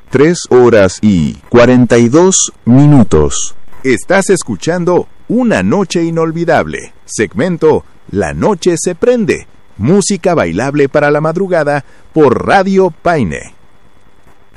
3 horas y 42 minutos. Estás escuchando Una Noche Inolvidable. Segmento La Noche se Prende. Música bailable para la madrugada por Radio Paine.